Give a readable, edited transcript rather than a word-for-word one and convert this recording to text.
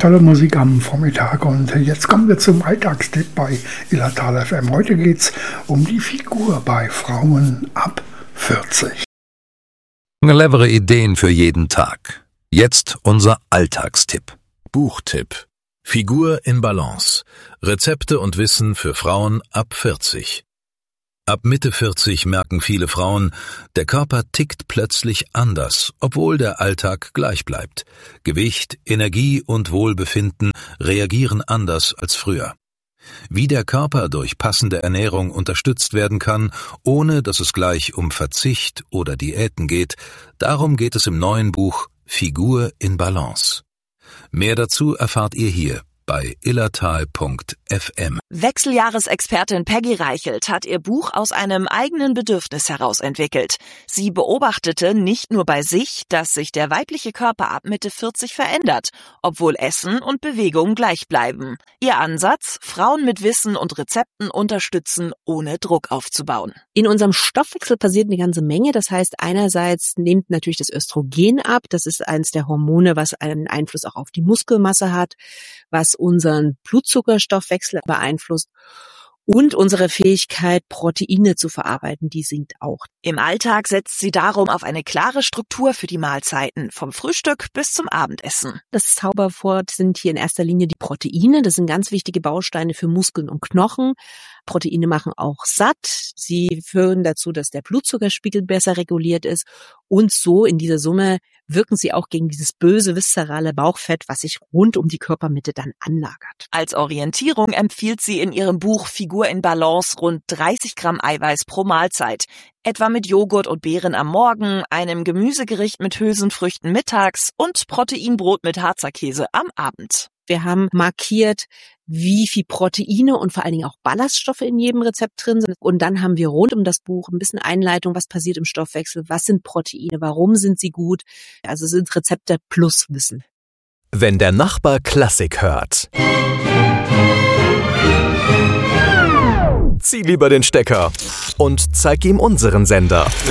tolle Musik am Vormittag und jetzt kommen wir zum Alltagstipp bei Illertal FM. Heute geht es um die Figur bei Frauen ab 40. Clevere Ideen für jeden Tag. Jetzt unser Alltagstipp. Buchtipp: Figur in Balance. Rezepte und Wissen für Frauen ab 40. Ab Mitte 40 merken viele Frauen, der Körper tickt plötzlich anders, obwohl der Alltag gleich bleibt. Gewicht, Energie und Wohlbefinden reagieren anders als früher. Wie der Körper durch passende Ernährung unterstützt werden kann, ohne dass es gleich um Verzicht oder Diäten geht, darum geht es im neuen Buch Figur in Balance. Mehr dazu erfahrt ihr hier bei illertal.fm. Wechseljahresexpertin Peggy Reichelt hat ihr Buch aus einem eigenen Bedürfnis heraus entwickelt. Sie beobachtete nicht nur bei sich, dass sich der weibliche Körper ab Mitte 40 verändert, obwohl Essen und Bewegung gleich bleiben. Ihr Ansatz: Frauen mit Wissen und Rezepten unterstützen, ohne Druck aufzubauen. In unserem Stoffwechsel passiert eine ganze Menge. Das heißt, einerseits nimmt natürlich das Östrogen ab. Das ist eines der Hormone, was einen Einfluss auch auf die Muskelmasse hat, was unseren Blutzuckerstoffwechsel beeinflusst und unsere Fähigkeit, Proteine zu verarbeiten, die sinkt auch. Im Alltag setzt sie darum auf eine klare Struktur für die Mahlzeiten, vom Frühstück bis zum Abendessen. Das Zauberwort sind hier in erster Linie die Proteine. Das sind ganz wichtige Bausteine für Muskeln und Knochen. Proteine machen auch satt. Sie führen dazu, dass der Blutzuckerspiegel besser reguliert ist. Und so in dieser Summe wirken sie auch gegen dieses böse, viszerale Bauchfett, was sich rund um die Körpermitte dann anlagert. Als Orientierung empfiehlt sie in ihrem Buch Figur in Balance rund 30 Gramm Eiweiß pro Mahlzeit. Etwa mit Joghurt und Beeren am Morgen, einem Gemüsegericht mit Hülsenfrüchten mittags und Proteinbrot mit Harzer-Käse am Abend. Wir haben markiert, wie viel Proteine und vor allen Dingen auch Ballaststoffe in jedem Rezept drin sind. Und dann haben wir rund um das Buch ein bisschen Einleitung, was passiert im Stoffwechsel, was sind Proteine, warum sind sie gut. Also es sind Rezepte plus Wissen. Wenn der Nachbar Klassik hört, zieh lieber den Stecker und zeig ihm unseren Sender.